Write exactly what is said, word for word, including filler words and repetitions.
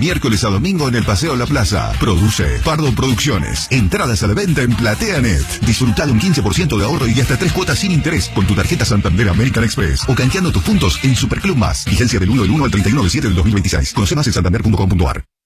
miércoles a domingo en el Paseo La Plaza. Produce Pardo Producciones. Entradas a la venta en PlateaNet. Disfruta de un quince por ciento de ahorro y hasta tres cuotas sin interés con tu tarjeta Santander American Express o canjeando tus puntos en Superclub Más. Vigencia del uno del uno al treinta y uno del siete del dos mil veintiséis. Conoce más en santander punto com punto ar.